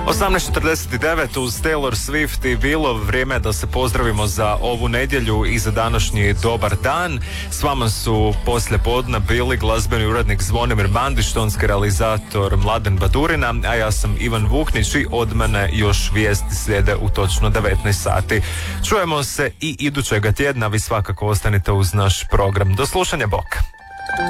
18:49 uz Taylor Swift i Willow, vrijeme da se pozdravimo za ovu nedjelju i za današnji dobar dan. S vama su poslije podne bili glazbeni urednik Zvonimir Bandić, tonski realizator Mladen Badurina, a ja sam Ivan Vuknić i od mene još vijesti slijede u točno 19 sati. Čujemo se i idućega tjedna, vi svakako ostanite uz naš program. Do slušanja, bok!